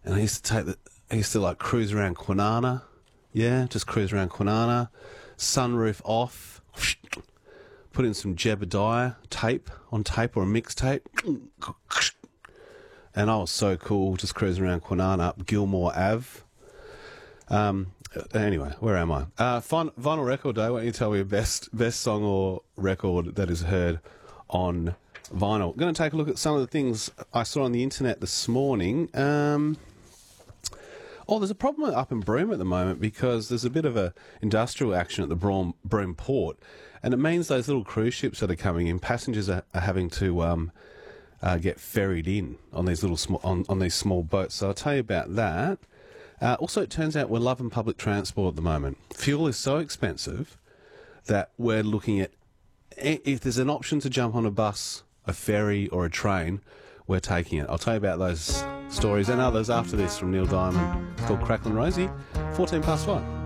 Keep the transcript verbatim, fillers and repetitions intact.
And I used to take the, I used to like cruise around Kwinana. Yeah, just cruise around Kwinana. Sunroof off. Put in some Jebediah tape on tape or a mixtape. And I was so cool, just cruising around Kwinana up Gilmore Ave. Um, anyway, where am I? Uh, fin- vinyl record day. Why don't you tell me your best best song or record that is heard on vinyl? I'm going to take a look at some of the things I saw on the internet this morning. Um, oh, there's a problem up in Broome at the moment because there's a bit of a industrial action at the Broome, Broome port, and it means those little cruise ships that are coming in, passengers are, are having to um, uh, get ferried in on these little small on, on these small boats. So I'll tell you about that. Uh, also, it turns out we're loving public transport at the moment. Fuel is so expensive that we're looking at, if there's an option to jump on a bus, a ferry or a train, we're taking it. I'll tell you about those stories and others after this from Neil Diamond. It's called Cracklin' Rosie, fourteen past five.